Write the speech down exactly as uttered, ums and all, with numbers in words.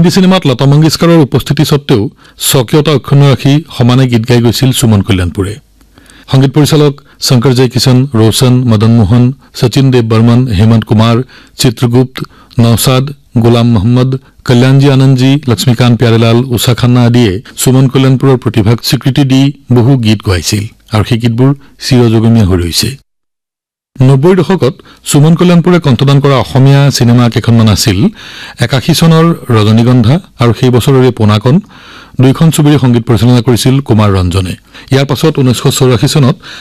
হিন্দী সিনেমাত লতা মংগেশকাৰৰ উপস্থিতি সত্ত্বেও স্বকীয়তা অক্ষুণ্ণ ৰাখি সমানে গীত গাই গৈছিল সুমন কল্যাণপুৰে সংগীত পৰিচালক শংকৰ জয়কিষণ ৰোশন মদন মোহন সচিন দেৱ বৰ্মন হেমন্ত কুমাৰ চিত্ৰগুপ্ত নওসাদ গোলাম মোহাম্মদ কল্যাণজী আনন্দজী লক্ষ্মীকান্ত প্যাৰেলাল উষা খান্না আদিয়ে সুমন কল্যাণপুৰৰ প্ৰতিভাক স্বীকৃতি দি বহু গীত গাইছিল আৰু সেই গীতবোৰ চিৰজীৱনীয় হৈ ৰৈছে নব্বৈৰ দশকত সুমন কল্যাণপুৰে কণ্ঠদান কৰা অসমীয়া সিনেমা কেইখনমান আছিল একাশী চনৰ ৰজনীগন্ধা আৰু সেই বছৰৰে পোনাকন দুইখন ছবিৰ সংগীত পৰিচালনা কৰিছিল কুমাৰ ৰঞ্জনে ইয়াৰ পাছত ঊনৈছশ চৌৰাশী চনত